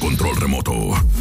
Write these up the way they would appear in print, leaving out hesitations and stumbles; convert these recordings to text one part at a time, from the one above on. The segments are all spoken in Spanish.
control remoto.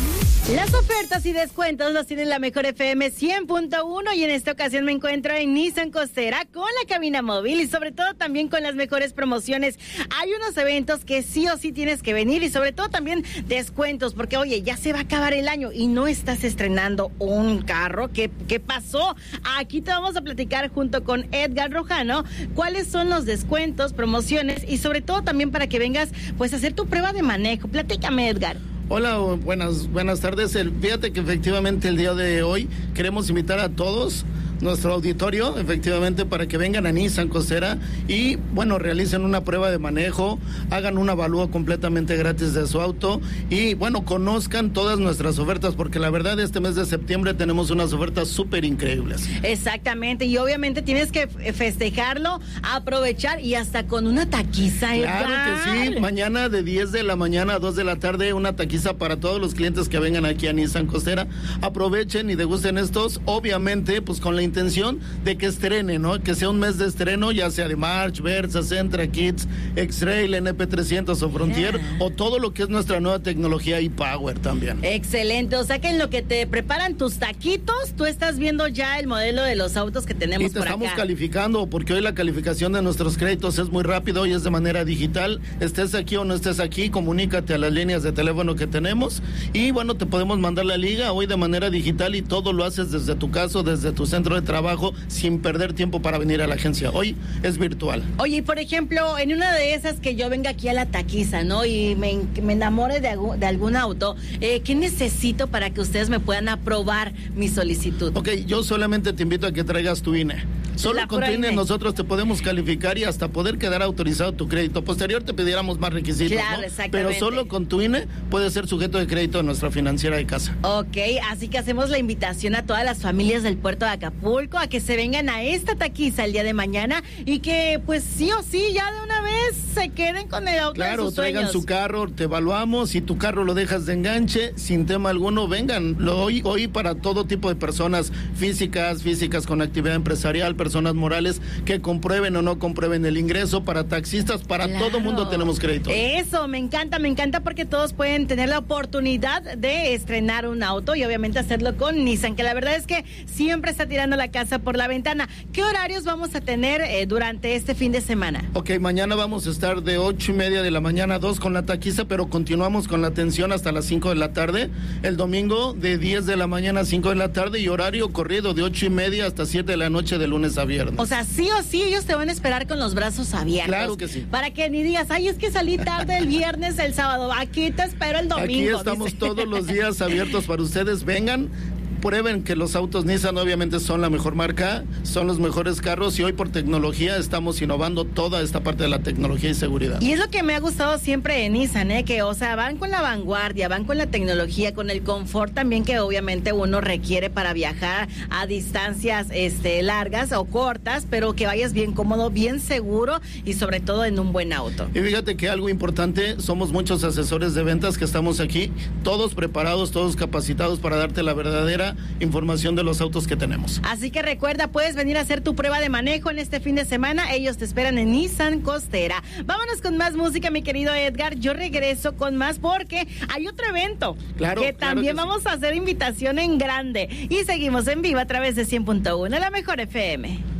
Las ofertas y descuentos los tiene la Mejor FM 100.1 y en esta ocasión me encuentro en Nissan Costera con la cabina móvil y sobre todo también con las mejores promociones. Hay unos eventos que sí o sí tienes que venir y sobre todo también descuentos porque oye, ya se va a acabar el año y no estás estrenando un carro. ¿Qué pasó? Aquí te vamos a platicar junto con Edgar Rojano cuáles son los descuentos, promociones y sobre todo también para que vengas pues a hacer tu prueba de manejo. Platícame, Edgar. Hola, buenas tardes. Fíjate que efectivamente el día de hoy queremos invitar a todos nuestro auditorio, efectivamente, para que vengan a Nissan Costera y, bueno, realicen una prueba de manejo, hagan un avalúo completamente gratis de su auto y, bueno, conozcan todas nuestras ofertas, porque la verdad este mes de septiembre tenemos unas ofertas súper increíbles. Exactamente, y obviamente tienes que festejarlo, aprovechar y hasta con una taquiza. Claro que sí, mañana de 10 de la mañana a 2 de la tarde, una taquiza para todos los clientes que vengan aquí a Nissan Costera. Aprovechen y degusten estos, obviamente, pues con la intención de que estrenen, ¿no? Que sea un mes de estreno, ya sea de March, Versa, Sentra, Kids, X-Trail, NP300 o Frontier, o todo lo que es nuestra nueva tecnología e-Power también. Excelente, o sea que en lo que te preparan tus taquitos, tú estás viendo ya el modelo de los autos que tenemos por acá. Y te estamos calificando, porque hoy la calificación de nuestros créditos es muy rápido, hoy es de manera digital, estés aquí o no estés aquí, comunícate a las líneas de teléfono que tenemos, y bueno, te podemos mandar la liga hoy de manera digital y todo lo haces desde tu casa, desde tu centro de trabajo sin perder tiempo para venir a la agencia. Hoy es virtual. Oye, por ejemplo, en una de esas que yo venga aquí a la taquiza, ¿no? Y me enamore de algún auto, ¿qué necesito para que ustedes me puedan aprobar mi solicitud? Ok, yo solamente te invito a que traigas tu INE. Solo con tu INE nosotros te podemos calificar y hasta poder quedar autorizado tu crédito. Posterior te pidiéramos más requisitos, claro, ¿no? Exactamente. Pero solo con tu INE puedes ser sujeto de crédito de nuestra financiera de casa. Ok, así que hacemos la invitación a todas las familias del puerto de Acapulco a que se vengan a esta taquiza el día de mañana y que pues sí o sí ya de una vez se queden con el auto de sus traigan sueños. Su carro, te evaluamos, si tu carro lo dejas de enganche, sin tema alguno, vengan. Hoy para todo tipo de personas físicas con actividad empresarial, personas morales que comprueben o no comprueben el ingreso, para taxistas, para todo mundo tenemos crédito. Eso, me encanta porque todos pueden tener la oportunidad de estrenar un auto y obviamente hacerlo con Nissan, que la verdad es que siempre está tirando la casa por la ventana. ¿Qué horarios vamos a tener durante este fin de semana? Ok, mañana vamos a estar de 8:30 de la mañana a 2 con la taquiza, pero continuamos con la atención hasta las 5 de la tarde. El domingo de 10 de la mañana a 5 de la tarde y horario corrido de 8:30 hasta 7 de la noche de lunes a viernes. O sea, sí o sí ellos te van a esperar con los brazos abiertos. Claro que sí. Para que ni digas, ay, es que salí tarde el viernes, el sábado. Aquí te espero el domingo. Aquí estamos todos los días abiertos para ustedes. Vengan, prueben que los autos Nissan obviamente son la mejor marca, son los mejores carros y hoy por tecnología estamos innovando toda esta parte de la tecnología y seguridad. Y es lo que me ha gustado siempre de Nissan, que o sea, van con la vanguardia, van con la tecnología, con el confort también que obviamente uno requiere para viajar a distancias largas o cortas, pero que vayas bien cómodo, bien seguro y sobre todo en un buen auto. Y fíjate que algo importante, somos muchos asesores de ventas que estamos aquí, todos preparados, todos capacitados para darte la verdadera información de los autos que tenemos. Así que recuerda, puedes venir a hacer tu prueba de manejo en este fin de semana. Ellos te esperan en Nissan Costera. Vámonos con más música, mi querido Edgar. Yo regreso con más porque hay otro evento que también vamos a hacer invitación en grande. Y seguimos en vivo a través de 100.1, la Mejor FM.